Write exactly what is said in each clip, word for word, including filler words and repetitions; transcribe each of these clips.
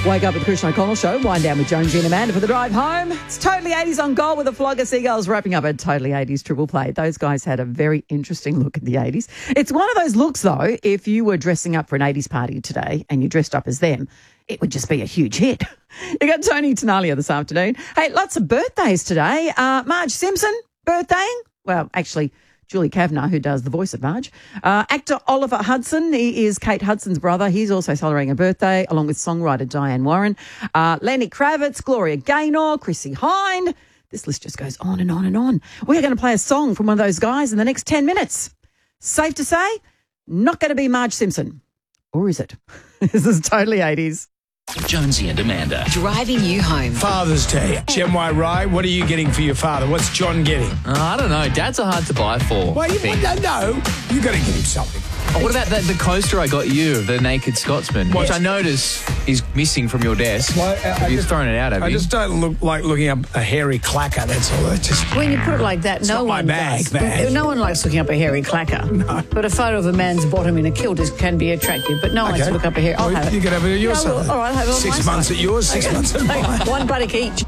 Wake up with the Christian O'Connell Show. Wind down with Jonesy and Amanda for the drive home. It's Totally eighties on Gold with the Flogger Seagulls wrapping up a Totally eighties triple play. Those guys had a very interesting look at the eighties. It's one of those looks, though, if you were dressing up for an eighties party today and you dressed up as them, it would just be a huge hit. You got Tony Tenalia this afternoon. Hey, lots of birthdays today. Uh, Marge Simpson, birthdaying. Well, actually, Julie Kavanagh, who does the voice of Marge. Uh, actor Oliver Hudson, he is Kate Hudson's brother. He's also celebrating a birthday, along with songwriter Diane Warren. Uh, Lenny Kravitz, Gloria Gaynor, Chrissy Hynde. This list just goes on and on and on. We're going to play a song from one of those guys in the next ten minutes. Safe to say, not going to be Marge Simpson. Or is it? This is Totally eighties. Jonesy and Amanda. Driving you home. Father's Day. Gen Y Rye, what are you getting for your father? What's John getting? Uh, I don't know. Dads are hard to buy for. Well, you no, no. You got to get him something. Oh, what about the, the coaster I got you, the Naked Scotsman, What? which I notice is missing from your desk. Well, I- I You've just- thrown it out, have I you? just don't look like looking up a hairy clacker, that's all. It's just, When you put it like that, It's no not my one bag, does. bag. No one likes looking up a hairy clacker. No. But a photo of a man's bottom in a kilt is, can be attractive. But no one likes to look up a hair. I'll Well, have it. You can have it at your No, side. well, all right, I'll have it on Six my months side. at yours, six months at mine. One buttock each.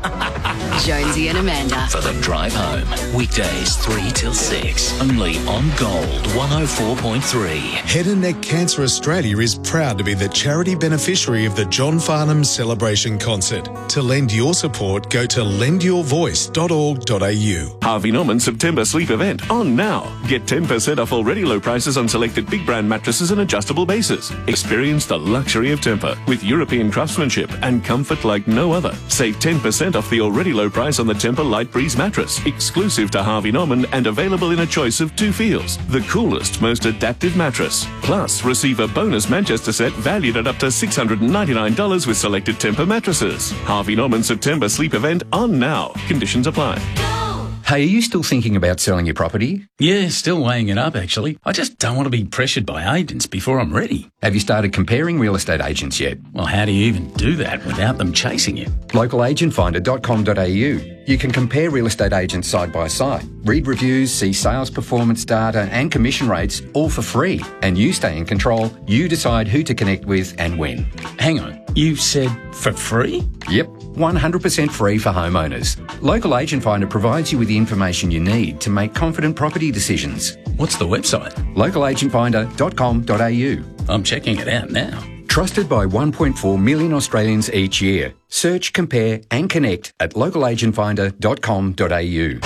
Jonesy and Amanda. For the drive home. Weekdays three till six. Only on Gold one oh four point three. Head and Neck Cancer Australia is proud to be the charity beneficiary of the John Farnham Celebration Concert. To lend your support, go to lend your voice dot org dot a u. Harvey Norman September Sleep Event on now. Get ten percent off already low prices on selected big brand mattresses and adjustable bases. Experience the luxury of Tempur with European craftsmanship and comfort like no other. Save ten percent off the already low price on the Tempur Light Breeze mattress, exclusive to Harvey Norman and available in a choice of two feels. The coolest, most adaptive mattress. Plus, receive a bonus Manchester set valued at up to six hundred ninety-nine dollars with selected Tempur mattresses. Harvey Norman September Sleep Event on now. Conditions apply. Hey, are you still thinking about selling your property? Yeah, still weighing it up, actually. I just don't want to be pressured by agents before I'm ready. Have you started comparing real estate agents yet? Well, how do you even do that without them chasing you? local agent finder dot com dot a u. You can compare real estate agents side by side, read reviews, see sales performance data and commission rates all for free. And you stay in control. You decide who to connect with and when. Hang on, you said for free? Yep, one hundred percent free for homeowners. Local Agent Finder provides you with the information you need to make confident property decisions. What's the website? local agent finder dot com dot a u. I'm checking it out now. Trusted by one point four million Australians each year. Search, compare and connect at local agent finder dot com dot a u.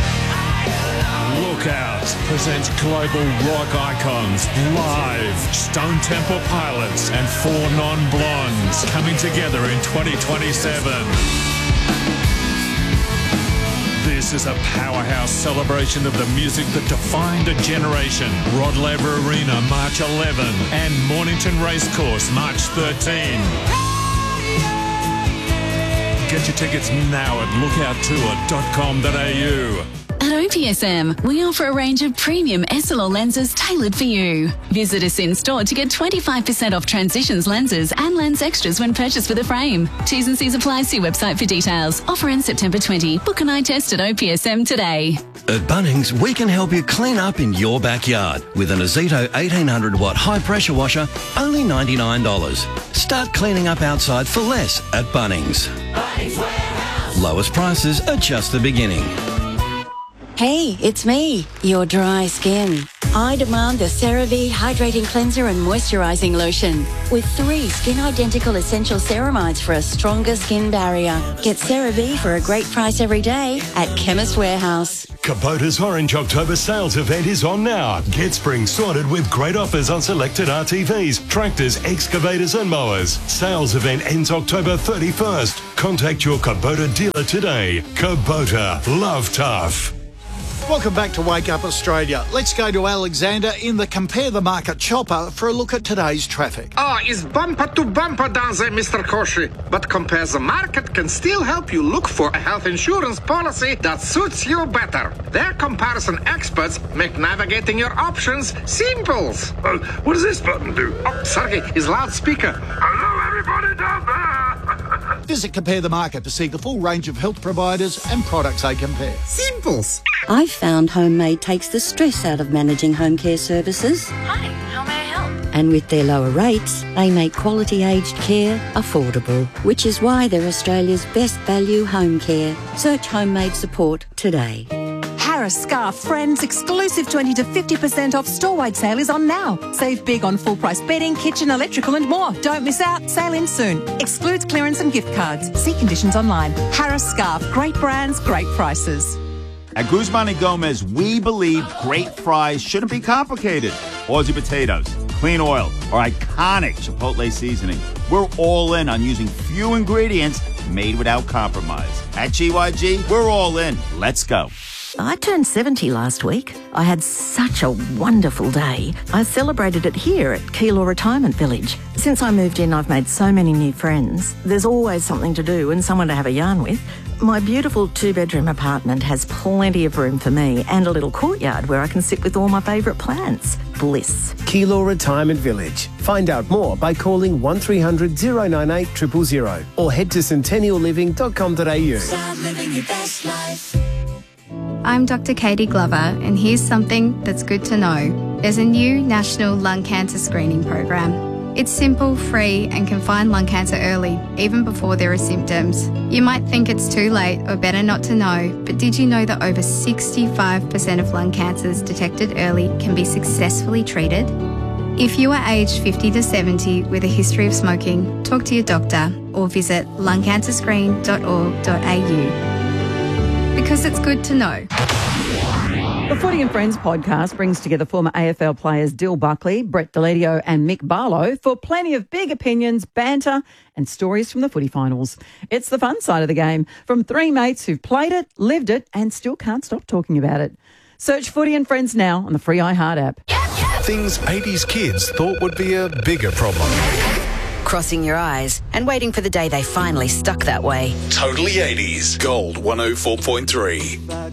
Lookout presents global rock icons live. Stone Temple Pilots and Four Non-Blondes coming together in twenty twenty-seven. This is a powerhouse celebration of the music that defined a generation. Rod Laver Arena, March eleventh, and Mornington Racecourse, March thirteenth. Get your tickets now at lookout tour dot com dot a u. At O P S M, we offer a range of premium S L R lenses tailored for you. Visit us in store to get twenty-five percent off Transitions lenses and lens extras when purchased with a frame. T's and C's apply. See website for details. Offer ends September twentieth. Book an eye test at O P S M today. At Bunnings, we can help you clean up in your backyard with an Azito eighteen hundred watt high pressure washer, only ninety-nine dollars. Start cleaning up outside for less at Bunnings. Bunnings Warehouse. Lowest prices are just the beginning. Hey, it's me, your dry skin. I demand the CeraVe Hydrating Cleanser and Moisturising Lotion with three skin-identical essential ceramides for a stronger skin barrier. Get CeraVe for a great price every day at Chemist Warehouse. Kubota's Orange October sales event is on now. Get spring sorted with great offers on selected R T Vs, tractors, excavators and mowers. Sales event ends October thirty-first. Contact your Kubota dealer today. Kubota, love tough. Welcome back to Wake Up Australia. Let's go to Alexander in the Compare the Market chopper for a look at today's traffic. Ah, oh, it's bumper to bumper down there, Mister Koshi. But Compare the Market can still help you look for a health insurance policy that suits you better. Their comparison experts make navigating your options simple. Uh, what does this button do? Oh, sorry, it's loudspeaker. Hello, everybody down there. Visit Compare the Market to see the full range of health providers and products they compare. Simples. I've found Homemade takes the stress out of managing home care services. Hi, how may I help? And with their lower rates, they make quality aged care affordable, which is why they're Australia's best value home care. Search Homemade Support today. Harris Scarf Friends exclusive twenty to fifty percent off store-wide sale is on now. Save big on full-price bedding, kitchen, electrical and more. Don't miss out. Sale ends soon. Excludes clearance and gift cards. See conditions online. Harris Scarf. Great brands, great prices. At Guzman and Gomez, we believe great fries shouldn't be complicated. Aussie potatoes, clean oil, or iconic Chipotle seasoning. We're all in on using few ingredients made without compromise. At G Y G, we're all in. Let's go. I turned seventy last week. I had such a wonderful day. I celebrated it here at Keilor Retirement Village. Since I moved in, I've made so many new friends. There's always something to do and someone to have a yarn with. My beautiful two-bedroom apartment has plenty of room for me and a little courtyard where I can sit with all my favourite plants. Bliss. Keilor Retirement Village. Find out more by calling one three hundred oh nine eight zero zero zero or head to centennial living dot com dot a u. Start living your best life. I'm Doctor Katie Glover, and here's something that's good to know. There's a new national lung cancer screening program. It's simple, free, and can find lung cancer early, even before there are symptoms. You might think it's too late or better not to know, but did you know that over sixty-five percent of lung cancers detected early can be successfully treated? If you are aged fifty to seventy with a history of smoking, talk to your doctor or visit lung cancer screen dot org dot a u. Because it's good to know. The Footy and Friends podcast brings together former A F L players Dill Buckley, Brett Deledio and Mick Barlow for plenty of big opinions, banter and stories from the footy finals. It's the fun side of the game from three mates who've played it, lived it and still can't stop talking about it. Search Footy and Friends now on the free iHeart app. Things eighties kids thought would be a bigger problem. Crossing your eyes and waiting for the day they finally stuck that way. Totally eighties. Gold one oh four point three.